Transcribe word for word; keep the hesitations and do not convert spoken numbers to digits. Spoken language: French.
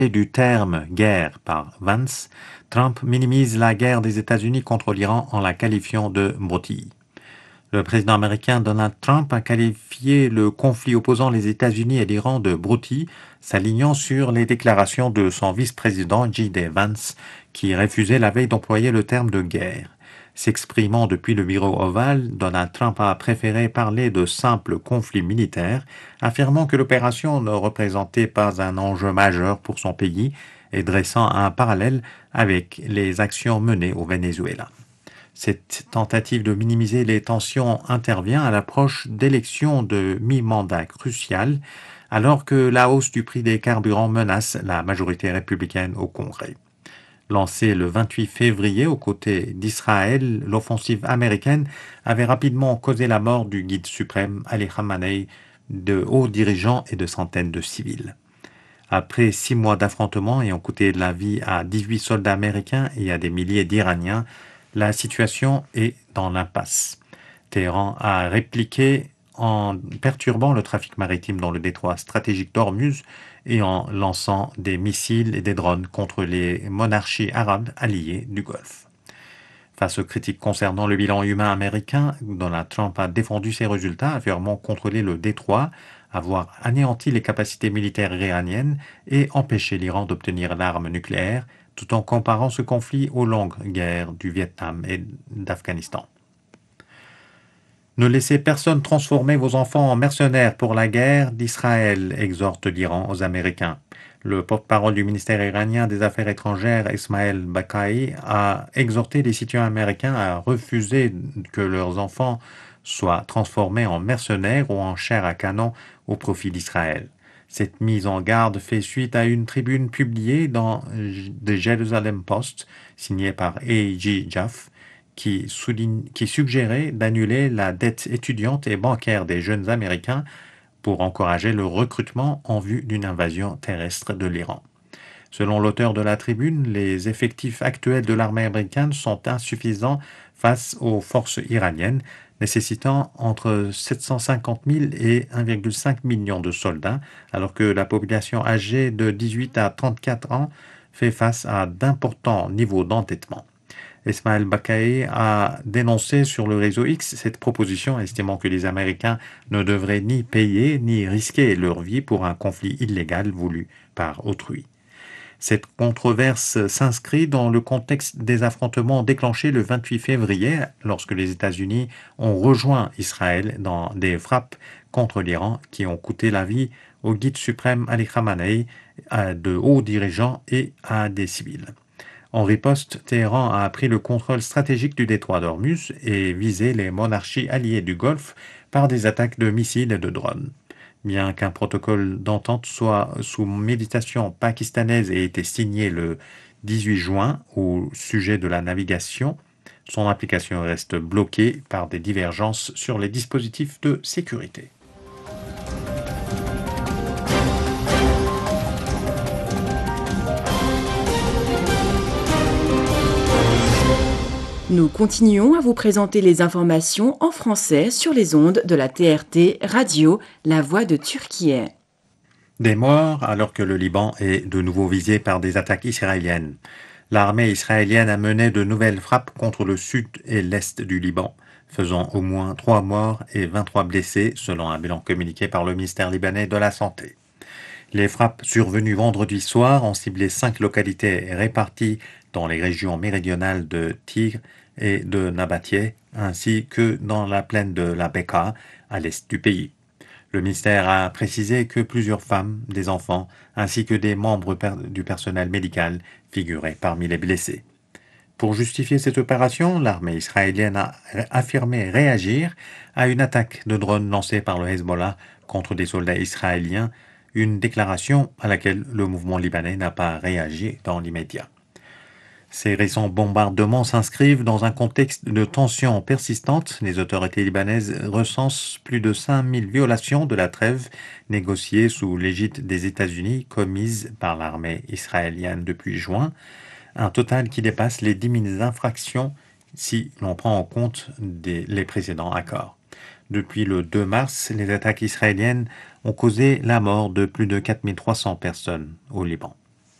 du terme guerre par Vance, Trump minimise la guerre des États-Unis contre l'Iran en la qualifiant de broutille. Le président américain Donald Trump a qualifié le conflit opposant les États-Unis et l'Iran de broutille, s'alignant sur les déclarations de son vice-président J D Vance, qui refusait la veille d'employer le terme de guerre. S'exprimant depuis le bureau ovale, Donald Trump a préféré parler de simple conflit militaire, affirmant que l'opération ne représentait pas un enjeu majeur pour son pays et dressant un parallèle avec les actions menées au Venezuela. Cette tentative de minimiser les tensions intervient à l'approche d'élections de mi-mandat cruciales, alors que la hausse du prix des carburants menace la majorité républicaine au Congrès. Lancée le vingt-huit février aux côtés d'Israël, l'offensive américaine avait rapidement causé la mort du guide suprême Ali Khamenei, de hauts dirigeants et de centaines de civils. Après six mois d'affrontements ayant coûté la vie à dix-huit soldats américains et à des milliers d'Iraniens, la situation est dans l'impasse. Téhéran a répliqué en perturbant le trafic maritime dans le détroit stratégique d'Ormuz et en lançant des missiles et des drones contre les monarchies arabes alliées du Golfe. Face aux critiques concernant le bilan humain américain, Donald Trump a défendu ses résultats, affirmant contrôler le détroit, avoir anéanti les capacités militaires iraniennes et empêché l'Iran d'obtenir l'arme nucléaire, tout en comparant ce conflit aux longues guerres du Vietnam et d'Afghanistan. Ne laissez personne transformer vos enfants en mercenaires pour la guerre d'Israël, exhorte l'Iran aux Américains. Le porte-parole du ministère iranien des Affaires étrangères, Ismaël Baqai, a exhorté les citoyens américains à refuser que leurs enfants soient transformés en mercenaires ou en chair à canon au profit d'Israël. Cette mise en garde fait suite à une tribune publiée dans The Jerusalem Post, signée par A J Jaff, qui, souligne, qui suggérait d'annuler la dette étudiante et bancaire des jeunes Américains pour encourager le recrutement en vue d'une invasion terrestre de l'Iran. Selon l'auteur de la tribune, les effectifs actuels de l'armée américaine sont insuffisants face aux forces iraniennes, nécessitant entre sept cent cinquante mille et un virgule cinq million de soldats, alors que la population âgée de dix-huit à trente-quatre ans fait face à d'importants niveaux d'endettement. Ismaël Baqai a dénoncé sur le réseau X cette proposition, estimant que les Américains ne devraient ni payer ni risquer leur vie pour un conflit illégal voulu par autrui. Cette controverse s'inscrit dans le contexte des affrontements déclenchés le vingt-huit février, lorsque les États-Unis ont rejoint Israël dans des frappes contre l'Iran qui ont coûté la vie au guide suprême Ali Khamenei, à de hauts dirigeants et à des civils. En riposte, Téhéran a pris le contrôle stratégique du détroit d'Ormuz et visé les monarchies alliées du Golfe par des attaques de missiles et de drones. Bien qu'un protocole d'entente soit sous méditation pakistanaise ait été signé le dix-huit juin au sujet de la navigation, son application reste bloquée par des divergences sur les dispositifs de sécurité. Nous continuons à vous présenter les informations en français sur les ondes de la T R T Radio, la voix de Turquie. Des morts alors que le Liban est de nouveau visé par des attaques israéliennes. L'armée israélienne a mené de nouvelles frappes contre le sud et l'est du Liban, faisant au moins trois morts et vingt-trois blessés, selon un bilan communiqué par le ministère libanais de la Santé. Les frappes survenues vendredi soir ont ciblé cinq localités réparties dans les régions méridionales de Tigre et de Nabatie, ainsi que dans la plaine de la Bekaa, à l'est du pays. Le ministère a précisé que plusieurs femmes, des enfants, ainsi que des membres du personnel médical figuraient parmi les blessés. Pour justifier cette opération, l'armée israélienne a affirmé réagir à une attaque de drone lancée par le Hezbollah contre des soldats israéliens, une déclaration à laquelle le mouvement libanais n'a pas réagi dans l'immédiat. Ces récents bombardements s'inscrivent dans un contexte de tensions persistantes. Les autorités libanaises recensent plus de cinq mille violations de la trêve négociée sous l'égide des États-Unis commises par l'armée israélienne depuis juin, un total qui dépasse les dix mille infractions si l'on prend en compte des, les précédents accords. Depuis le deux mars, les attaques israéliennes ont causé la mort de plus de quatre mille trois cents personnes au Liban.